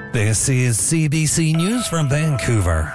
This is CBC News from Vancouver.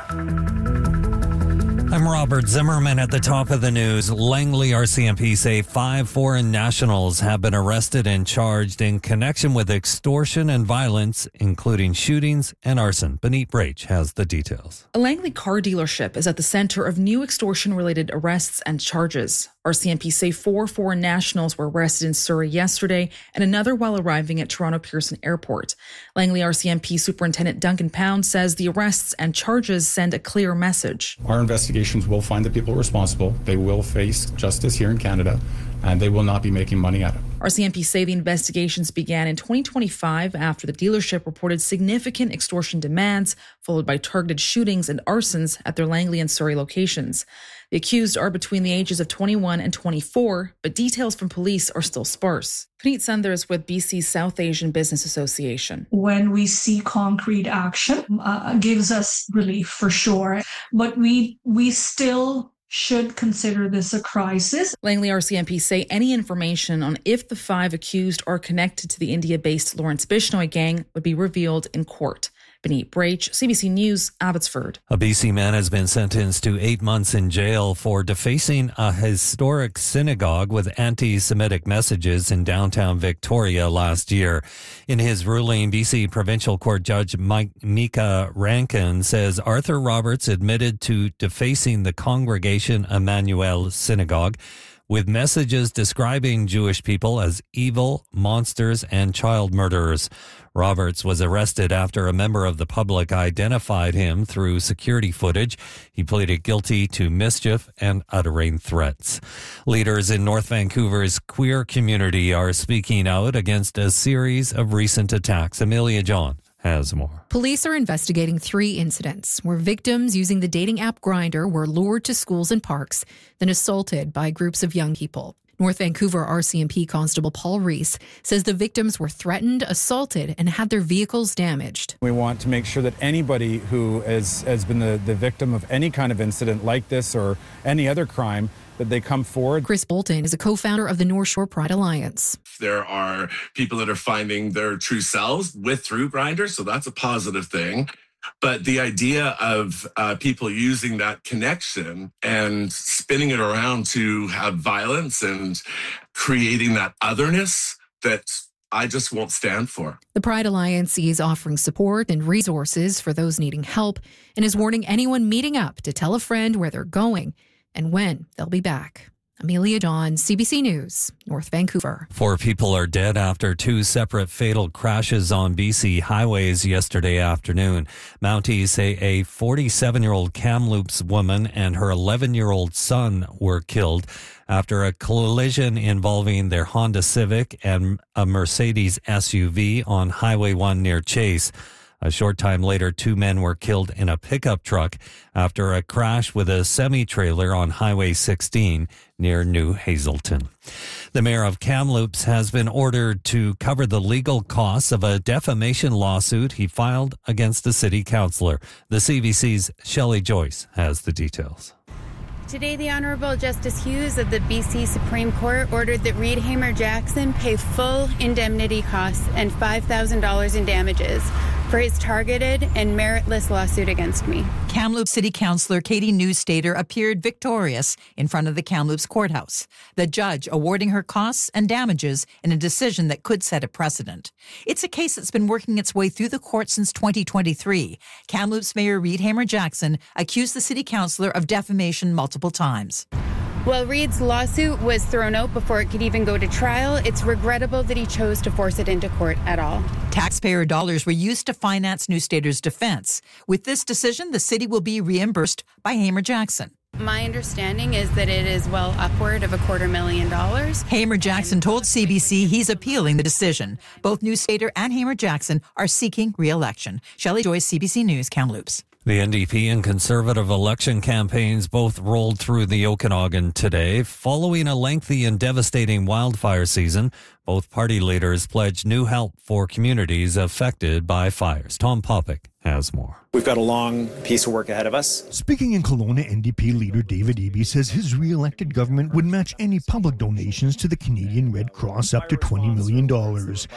I'm Robert Zimmerman at the top of the news. Langley RCMP say 5 foreign nationals have been arrested and charged in connection with extortion and violence, including shootings and arson. Benit Brach has the details. A Langley car dealership is at the center of new extortion-related arrests and charges. RCMP say 4 foreign nationals were arrested in Surrey yesterday and another while arriving at Toronto Pearson Airport. Langley RCMP Superintendent Duncan Pound says the arrests and charges send a clear message. Our investigations will find the people responsible. They will face justice here in Canada, and they will not be making money at it. RCMP say the investigations began in 2025 after the dealership reported significant extortion demands, followed by targeted shootings and arsons at their Langley and Surrey locations. The accused are between the ages of 21 and 24, but details from police are still sparse. Puneet Sundar with BC's South Asian Business Association. When we see concrete action, gives us relief for sure, but we still should consider this a crisis. Langley RCMP say any information on if the 5 accused are connected to the India-based Lawrence Bishnoi gang would be revealed in court. Benit Brach, CBC News, Abbotsford. A BC man has been sentenced to 8 months in jail for defacing a historic synagogue with anti-Semitic messages in downtown Victoria last year. In his ruling, BC Provincial Court Judge Mika Rankin says Arthur Roberts admitted to defacing the Congregation Emmanuel Synagogue with messages describing Jewish people as evil, monsters, and child murderers. Roberts was arrested after a member of the public identified him through security footage. He pleaded guilty to mischief and uttering threats. Leaders in North Vancouver's queer community are speaking out against a series of recent attacks. Amelia John has more. Police are investigating 3 incidents where victims using the dating app Grindr were lured to schools and parks, then assaulted by groups of young people. North Vancouver RCMP Constable Paul Reese says the victims were threatened, assaulted, and had their vehicles damaged. We want to make sure that anybody who has been the victim of any kind of incident like this or any other crime, that they come forward. Chris Bolton is a co-founder of the North Shore Pride Alliance. There are people that are finding their true selves through Grindr, so that's a positive thing. But the idea of people using that connection and spinning it around to have violence and creating that otherness that I just won't stand for. The Pride Alliance is offering support and resources for those needing help and is warning anyone meeting up to tell a friend where they're going and when they'll be back. Amelia Dawn, CBC News, North Vancouver. 4 people are dead after 2 separate fatal crashes on BC highways yesterday afternoon. Mounties say a 47-year-old Kamloops woman and her 11-year-old son were killed after a collision involving their Honda Civic and a Mercedes SUV on Highway 1 near Chase. A short time later, 2 men were killed in a pickup truck after a crash with a semi-trailer on Highway 16 near New Hazelton. The mayor of Kamloops has been ordered to cover the legal costs of a defamation lawsuit he filed against the city councillor. The CBC's Shelley Joyce has the details. Today, the Honourable Justice Hughes of the BC Supreme Court ordered that Reed Hamer Jackson pay full indemnity costs and $5,000 in damages for his targeted and meritless lawsuit against me. Kamloops City Councillor Katie Newstater appeared victorious in front of the Kamloops courthouse, the judge awarding her costs and damages in a decision that could set a precedent. It's a case that's been working its way through the court since 2023. Kamloops Mayor Reed Hamer Jackson accused the city councillor of defamation multiple times. While Reed's lawsuit was thrown out before it could even go to trial, it's regrettable that he chose to force it into court at all. Taxpayer dollars were used to finance Newstater's defense. With this decision, the city will be reimbursed by Hamer Jackson. My understanding is that it is well upward of $250,000. Hamer Jackson told CBC he's appealing the decision. Both Newstater and Hamer Jackson are seeking re-election. Shelley Joyce, CBC News, Kamloops. The NDP and Conservative election campaigns both rolled through the Okanagan today. Following a lengthy and devastating wildfire season, both party leaders pledged new help for communities affected by fires. Tom Popick has more. We've got a long piece of work ahead of us. Speaking in Kelowna, NDP leader David Eby says his re-elected government would match any public donations to the Canadian Red Cross up to $20 million.